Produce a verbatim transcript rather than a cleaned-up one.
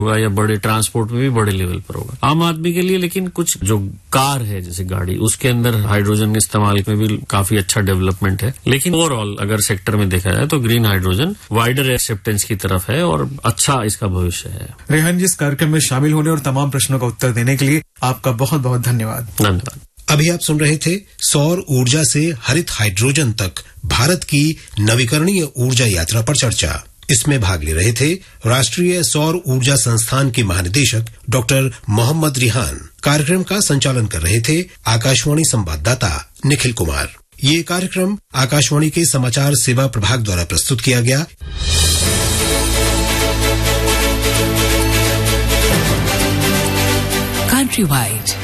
होगा या बड़े ट्रांसपोर्ट में भी बड़े लेवल पर होगा आम आदमी के लिए। लेकिन कुछ जो कार है जैसे गाड़ी, उसके अंदर हाइड्रोजन के इस्तेमाल में भी काफी अच्छा डेवलपमेंट है। लेकिन ओवरऑल अगर सेक्टर में देखा जाए तो ग्रीन हाइड्रोजन वाइडर एक्सेप्टेंस की तरफ है और अच्छा इसका भविष्य है। रेहान जी, इस कार्यक्रम में शामिल होने और तमाम प्रश्नों का उत्तर देने के लिए आपका बहुत बहुत धन्यवाद। धन्यवाद। अभी आप सुन रहे थे सौर ऊर्जा से हरित हाइड्रोजन तक भारत की नवीकरणीय ऊर्जा यात्रा पर चर्चा। इसमें भाग ले रहे थे राष्ट्रीय सौर ऊर्जा संस्थान के महानिदेशक डॉक्टर मोहम्मद रिहान। कार्यक्रम का संचालन कर रहे थे आकाशवाणी संवाददाता निखिल कुमार। ये कार्यक्रम आकाशवाणी के समाचार सेवा प्रभाग द्वारा प्रस्तुत किया गया। Countrywide